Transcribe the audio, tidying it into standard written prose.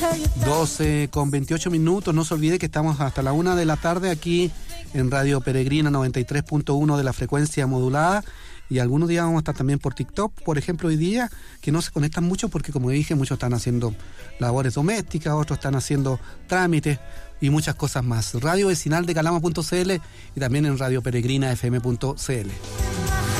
12:28. No se olvide que estamos hasta la 1 de la tarde aquí en Radio Peregrina 93.1 de la frecuencia modulada. Y algunos días vamos a estar también por TikTok, por ejemplo, hoy día, que no se conectan mucho porque, como dije, muchos están haciendo labores domésticas, otros están haciendo trámites y muchas cosas más. Radio Vecinal de Calama.cl y también en Radio Peregrina FM.cl.